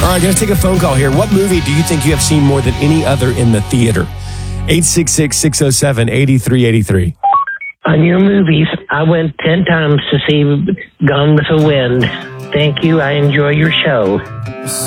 All right, let's take a phone call here. What movie do you think you have seen more than any other in the theater? 866-607-8383. On your movies, I went 10 times to see Gone with the Wind. Thank you. I enjoy your show.